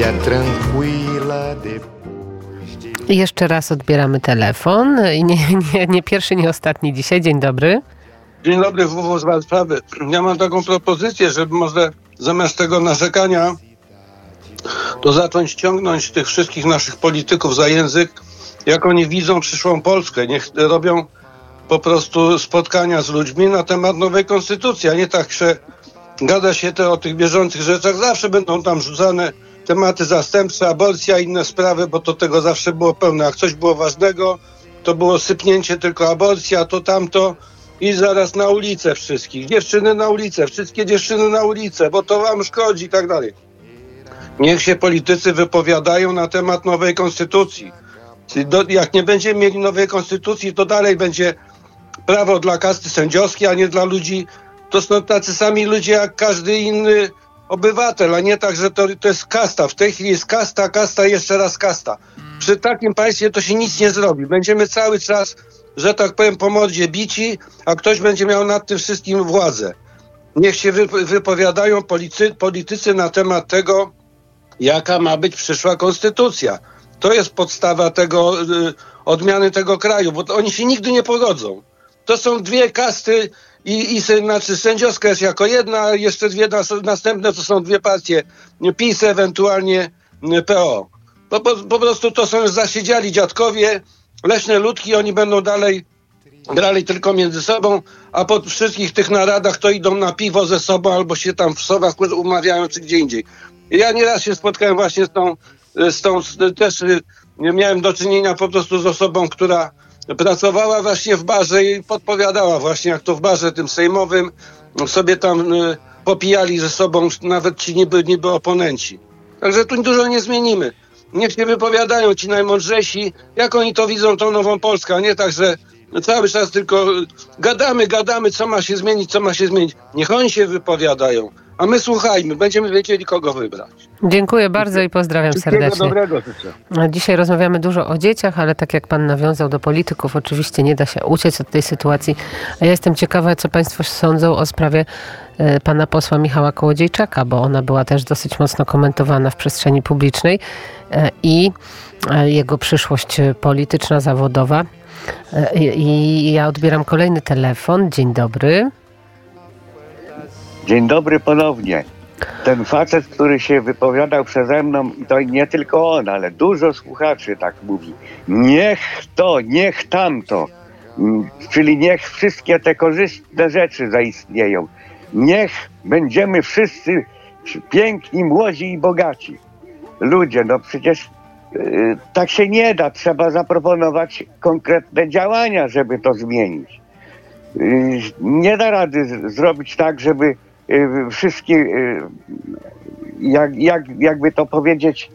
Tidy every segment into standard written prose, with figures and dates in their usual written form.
I jeszcze raz odbieramy telefon. I nie pierwszy, nie ostatni dzisiaj. Dzień dobry. Dzień dobry, WW z Warszawy. Ja mam taką propozycję, żeby może zamiast tego narzekania to zacząć ciągnąć tych wszystkich naszych polityków za język, jak oni widzą przyszłą Polskę. Niech robią po prostu spotkania z ludźmi na temat nowej konstytucji, a nie tak, że gada się o tych bieżących rzeczach. Zawsze będą tam rzucane tematy zastępcze, aborcja, inne sprawy, bo to tego zawsze było pełne. Jak coś było ważnego, to było sypnięcie tylko aborcja, to tamto i zaraz na ulicę wszystkich. Dziewczyny na ulicę, wszystkie dziewczyny na ulicę, bo to wam szkodzi i tak dalej. Niech się politycy wypowiadają na temat nowej konstytucji. Jak nie będziemy mieli nowej konstytucji, to dalej będzie prawo dla kasty sędziowskiej, a nie dla ludzi. To są tacy sami ludzie jak każdy inny obywatel, a nie tak, że to jest kasta. W tej chwili jest kasta, jeszcze raz kasta. Przy takim państwie to się nic nie zrobi. Będziemy cały czas, że tak powiem, po mordzie bici, a ktoś będzie miał nad tym wszystkim władzę. Niech się wypowiadają politycy na temat tego, jaka ma być przyszła konstytucja. To jest podstawa tego, odmiany tego kraju, bo oni się nigdy nie pogodzą. To są dwie kasty znaczy sędziowska jest jako jedna, a jeszcze dwie następne to są dwie partie, PiS ewentualnie PO. Po prostu to są już zasiedziali dziadkowie, leśne ludki, oni będą dalej grali tylko między sobą, a po wszystkich tych naradach to idą na piwo ze sobą albo się tam w Sowach umawiają czy gdzie indziej. Ja nieraz się spotkałem właśnie z tą też miałem do czynienia po prostu z osobą, która pracowała właśnie w barze i podpowiadała właśnie, jak to w barze tym sejmowym sobie tam popijali ze sobą nawet ci niby oponenci. Także tu dużo nie zmienimy. Niech się wypowiadają ci najmądrzejsi, jak oni to widzą, tą nową Polskę, a nie tak, że cały czas tylko gadamy, co ma się zmienić. Niech oni się wypowiadają, a my słuchajmy, będziemy wiedzieli, kogo wybrać. Dziękuję bardzo i pozdrawiam serdecznie. Dobrego życzę. Dzisiaj rozmawiamy dużo o dzieciach, ale tak jak pan nawiązał do polityków, oczywiście nie da się uciec od tej sytuacji. A ja jestem ciekawa, co państwo sądzą o sprawie pana posła Michała Kołodziejczaka, bo ona była też dosyć mocno komentowana w przestrzeni publicznej i jego przyszłość polityczna, zawodowa. I ja odbieram kolejny telefon. Dzień dobry. Dzień dobry ponownie. Ten facet, który się wypowiadał przeze mną, to nie tylko on, ale dużo słuchaczy tak mówi. Niech to, niech tamto. Czyli niech wszystkie te korzystne rzeczy zaistnieją. Niech będziemy wszyscy piękni, młodzi i bogaci. Ludzie, no przecież tak się nie da. Trzeba zaproponować konkretne działania, żeby to zmienić. Nie da rady zrobić tak, żeby wszystkie, jakby to powiedzieć,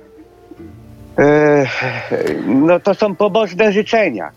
no to są pobożne życzenia.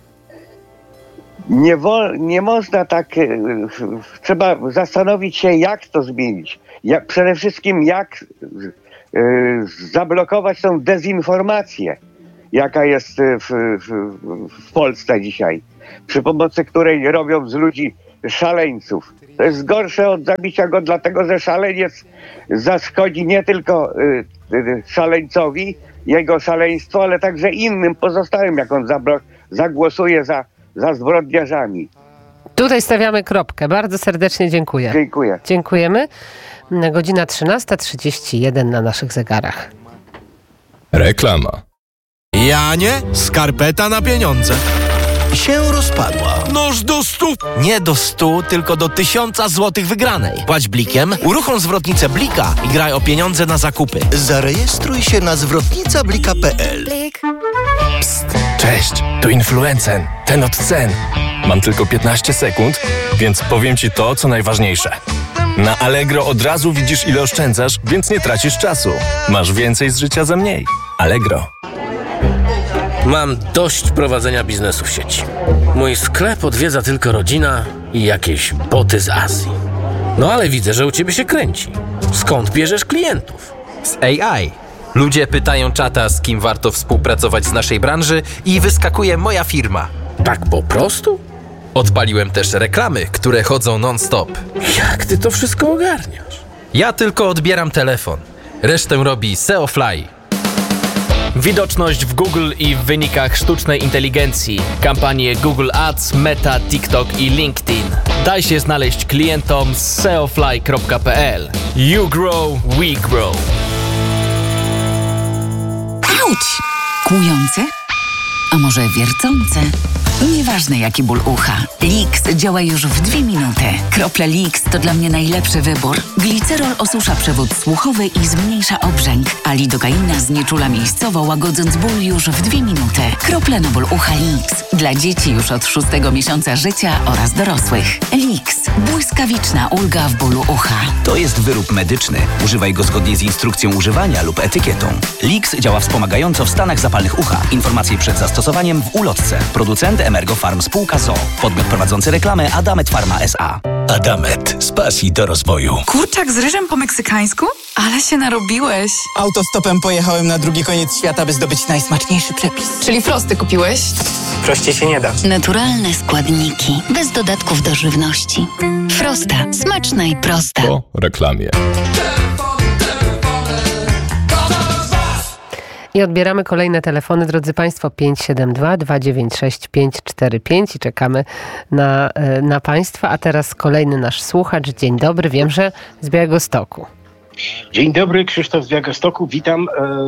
Nie można tak, trzeba zastanowić się, jak to zmienić. Przede wszystkim jak zablokować tą dezinformację, jaka jest w Polsce dzisiaj, przy pomocy której robią z ludzi szaleńców. To jest gorsze od zabicia go, dlatego że szaleniec zaszkodzi nie tylko szaleńcowi, jego szaleństwo, ale także innym pozostałym, jak on zagłosuje za zbrodniarzami. Tutaj stawiamy kropkę. Bardzo serdecznie dziękuję. Dziękuję. Dziękujemy. Godzina 13:31 na naszych zegarach. Reklama. Janie, skarpeta na pieniądze. Się rozpadła. Noż do 100. Nie do 100, tylko do 1000 złotych wygranej. Płać blikiem, uruchom zwrotnicę Blika i graj o pieniądze na zakupy. Zarejestruj się na zwrotnicablika.pl. Psst, cześć, tu influencer, ten od cen. Mam tylko 15 sekund, więc powiem ci to, co najważniejsze. Na Allegro od razu widzisz, ile oszczędzasz, więc nie tracisz czasu. Masz więcej z życia za mniej. Allegro. Mam dość prowadzenia biznesu w sieci. Mój sklep odwiedza tylko rodzina i jakieś boty z Azji. No ale widzę, że u ciebie się kręci. Skąd bierzesz klientów? Z AI. Ludzie pytają czata, z kim warto współpracować z naszej branży i wyskakuje moja firma. Tak po prostu? Odpaliłem też reklamy, które chodzą non-stop. Jak ty to wszystko ogarniasz? Ja tylko odbieram telefon. Resztę robi SEOfly. Widoczność w Google i w wynikach sztucznej inteligencji. Kampanie Google Ads, Meta, TikTok i LinkedIn. Daj się znaleźć klientom z seofly.pl. You grow, we grow. Auć! Kłujące? A może wiercące? Nieważne jaki ból ucha. Lix działa już w 2 minuty. Krople Lix to dla mnie najlepszy wybór. Glicerol osusza przewód słuchowy i zmniejsza obrzęk, a lidokaina znieczula miejscowo, łagodząc ból już w 2 minuty. Krople na ból ucha Lix. Dla dzieci już od 6 miesiąca życia oraz dorosłych. Lix. Błyskawiczna ulga w bólu ucha. To jest wyrób medyczny. Używaj go zgodnie z instrukcją używania lub etykietą. Lix działa wspomagająco w stanach zapalnych ucha. Informacje przed zastosowaniem w ulotce. Producent Emergo Farm Spółka z o.o. Podmiot prowadzący reklamę Adamet Pharma S.A. Adamet. Z pasji do rozwoju. Kurczak z ryżem po meksykańsku? Ale się narobiłeś. Autostopem pojechałem na drugi koniec świata, by zdobyć najsmaczniejszy przepis. Czyli frosty kupiłeś? Prościej się nie da. Naturalne składniki. Bez dodatków do żywności. Frosta. Smaczna i prosta. Po reklamie. I odbieramy kolejne telefony, drodzy Państwo, 572 296 545 i czekamy na Państwa. A teraz kolejny nasz słuchacz. Dzień dobry, wiem, że z Białegostoku. Dzień dobry, Krzysztof z Białegostoku. Witam.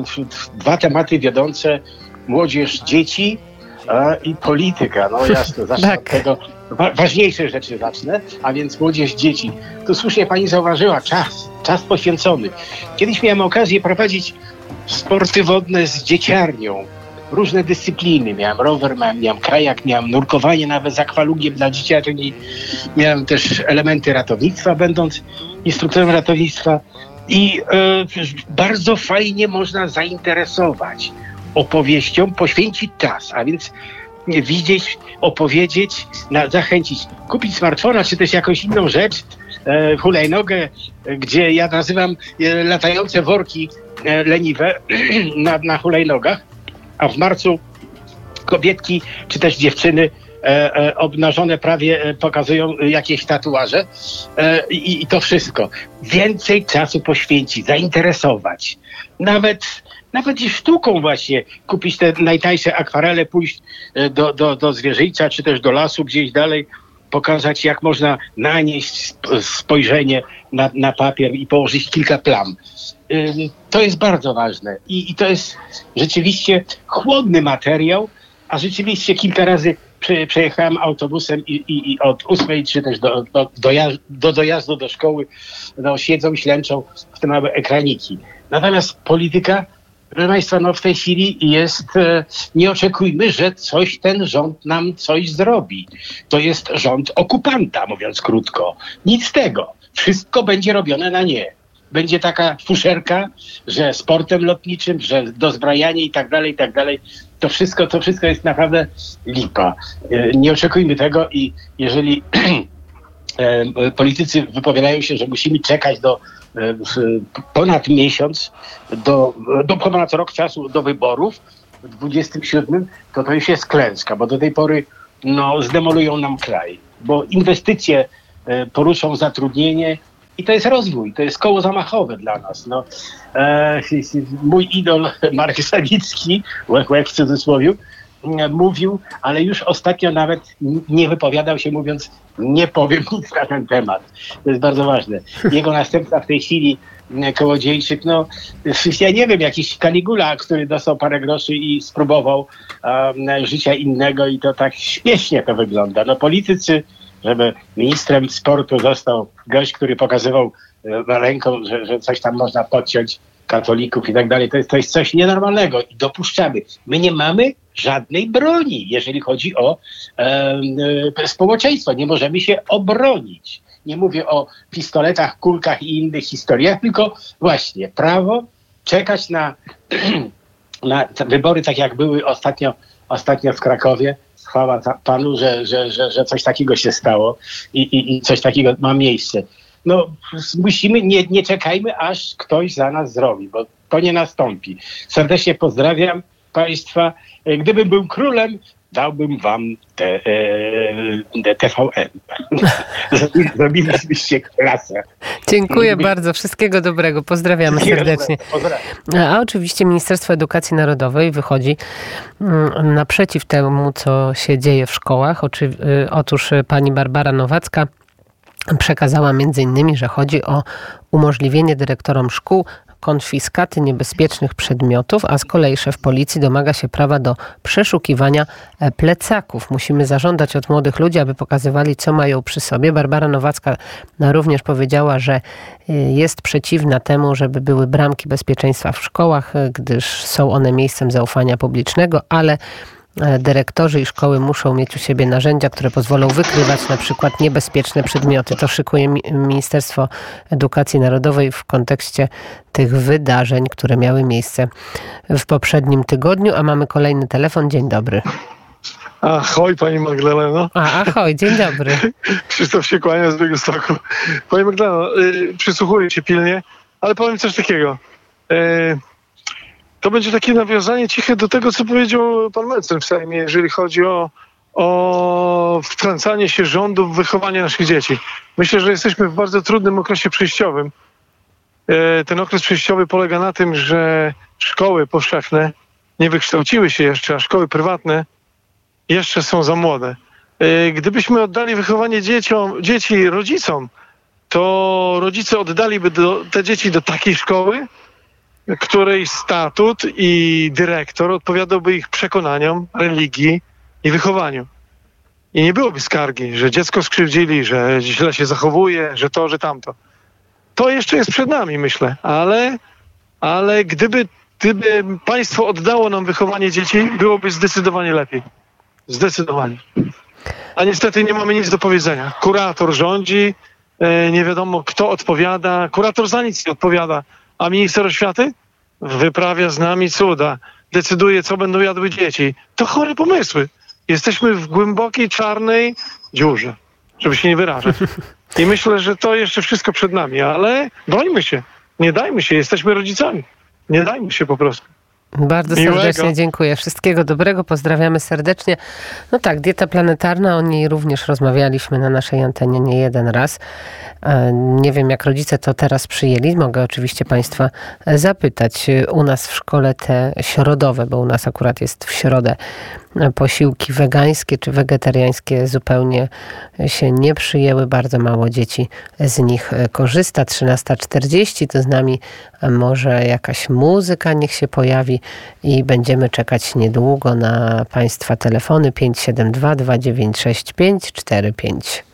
2 tematy wiodące: młodzież, dzieci i polityka. No jasno, zacznę od tego. Ważniejsze rzeczy zacznę, a więc młodzież, dzieci. Tu słusznie pani zauważyła, czas poświęcony. Kiedyś miałem okazję prowadzić sporty wodne z dzieciarnią. Różne dyscypliny. Miałem rower, miałem kajak, miałem nurkowanie nawet z akwalugiem dla dzieciaczek. Miałem też elementy ratownictwa, będąc instruktorem ratownictwa. I bardzo fajnie można zainteresować opowieścią, poświęcić czas, a więc widzieć, opowiedzieć, zachęcić, kupić smartfona, czy też jakąś inną rzecz, hulajnogę, gdzie ja nazywam latające worki leniwe na hulajnogach, a w marcu kobietki czy też dziewczyny obnażone prawie pokazują jakieś tatuaże i to wszystko. Więcej czasu poświęcić, zainteresować. Nawet i sztuką właśnie kupić te najtańsze akwarele, pójść do zwierzyńca czy też do lasu gdzieś dalej, pokazać jak można nanieść spojrzenie na papier i położyć kilka plam. To jest bardzo ważne i to jest rzeczywiście chłodny materiał, a rzeczywiście kilka razy przejechałem autobusem i od 8 czy też do dojazdu do szkoły siedzą, ślęczą w te małe ekraniki. Natomiast polityka, proszę Państwa, w tej chwili jest, nie oczekujmy, że ten rząd nam coś zrobi. To jest rząd okupanta, mówiąc krótko. Nic z tego. Wszystko będzie robione na nie. Będzie taka fuszerka, że sportem lotniczym, że dozbrajanie i tak dalej. To wszystko jest naprawdę lipa. Nie oczekujmy tego i jeżeli politycy wypowiadają się, że musimy czekać do ponad miesiąc, do ponad rok czasu do wyborów w 27, to już jest klęska, bo do tej pory zdemolują nam kraj, bo inwestycje poruszą zatrudnienie i to jest rozwój, to jest koło zamachowe dla nas. Mój idol Marek Sawicki, łech w cudzysłowie, mówił, ale już ostatnio nawet nie wypowiadał się, mówiąc, nie powiem nic na ten temat. To jest bardzo ważne. Jego następca w tej chwili, Kołodziejczyk, ja nie wiem, jakiś Caligula, który dostał parę groszy i spróbował życia innego i to tak śmiesznie to wygląda. Politycy, żeby ministrem sportu został gość, który pokazywał ręką, że coś tam można podciąć katolików i tak dalej. To jest coś nienormalnego i dopuszczamy. My nie mamy żadnej broni, jeżeli chodzi o społeczeństwo. Nie możemy się obronić. Nie mówię o pistoletach, kulkach i innych historiach, tylko właśnie prawo czekać na wybory, tak jak były ostatnio w Krakowie. Chwała Panu, że coś takiego się stało i coś takiego ma miejsce. Musimy, nie czekajmy, aż ktoś za nas zrobi, bo to nie nastąpi. Serdecznie pozdrawiam Państwa. Gdybym był królem, dałbym wam TVN. Zrobilibyście klasę. Dziękuję bardzo. Wszystkiego dobrego. Pozdrawiamy serdecznie. A oczywiście Ministerstwo Edukacji Narodowej wychodzi naprzeciw temu, co się dzieje w szkołach. Otóż pani Barbara Nowacka przekazała m.in., że chodzi o umożliwienie dyrektorom szkół konfiskaty niebezpiecznych przedmiotów, a z kolei szef policji domaga się prawa do przeszukiwania plecaków. Musimy zażądać od młodych ludzi, aby pokazywali, co mają przy sobie. Barbara Nowacka również powiedziała, że jest przeciwna temu, żeby były bramki bezpieczeństwa w szkołach, gdyż są one miejscem zaufania publicznego, ale dyrektorzy i szkoły muszą mieć u siebie narzędzia, które pozwolą wykrywać na przykład niebezpieczne przedmioty. To szykuje Ministerstwo Edukacji Narodowej w kontekście tych wydarzeń, które miały miejsce w poprzednim tygodniu. A mamy kolejny telefon. Dzień dobry. Ahoj, pani Magdaleno. Ahoj, dzień dobry. Krzysztof się kłania z Białegostoku. Pani Magdaleno, przysłuchuję się pilnie, ale powiem coś takiego. To będzie takie nawiązanie ciche do tego, co powiedział pan Mencen w Sejmie, jeżeli chodzi o wtrącanie się rządu w wychowanie naszych dzieci. Myślę, że jesteśmy w bardzo trudnym okresie przejściowym. Ten okres przejściowy polega na tym, że szkoły powszechne nie wykształciły się jeszcze, a szkoły prywatne jeszcze są za młode. Gdybyśmy oddali wychowanie dzieci rodzicom, to rodzice oddaliby te dzieci do takiej szkoły, której statut i dyrektor odpowiadałby ich przekonaniom, religii i wychowaniu. I nie byłoby skargi, że dziecko skrzywdzili, że źle się zachowuje, że to, że tamto. To jeszcze jest przed nami, myślę. Ale gdyby państwo oddało nam wychowanie dzieci, byłoby zdecydowanie lepiej. Zdecydowanie. A niestety nie mamy nic do powiedzenia. Kurator rządzi, nie wiadomo kto odpowiada. Kurator za nic nie odpowiada. A minister oświaty wyprawia z nami cuda. Decyduje, co będą jadły dzieci. To chore pomysły. Jesteśmy w głębokiej, czarnej dziurze, żeby się nie wyrażać. I myślę, że to jeszcze wszystko przed nami, ale brońmy się. Nie dajmy się. Jesteśmy rodzicami. Nie dajmy się po prostu. Bardzo serdecznie dziękuję. Wszystkiego dobrego. Pozdrawiamy serdecznie. No tak, dieta planetarna, o niej również rozmawialiśmy na naszej antenie nie jeden raz. Nie wiem, jak rodzice to teraz przyjęli. Mogę oczywiście państwa zapytać. U nas w szkole te środowe, bo u nas akurat jest w środę posiłki wegańskie czy wegetariańskie zupełnie się nie przyjęły. Bardzo mało dzieci z nich korzysta. 13:40 to z nami może jakaś muzyka niech się pojawi i będziemy czekać niedługo na państwa telefony 572 296 545.